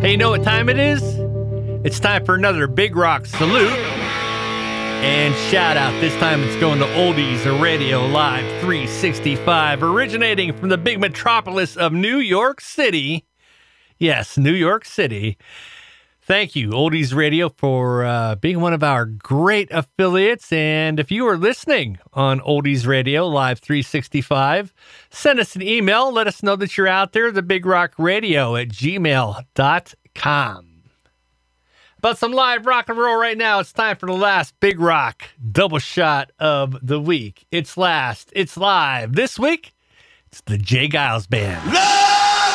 Hey, you know what time it is? It's time for another Big Rock salute and shout out. This time it's going to Oldies Radio Live 365, originating from the big metropolis of New York City. Yes, New York City. Thank you, Oldies Radio, for being one of our great affiliates. And if you are listening on Oldies Radio Live 365, send us an email. Let us know that you're out there, thebigRockRadio@gmail.com. About some live rock and roll right now, it's time for the last Big Rock double shot of the week. It's live. This week, it's the J. Geils Band.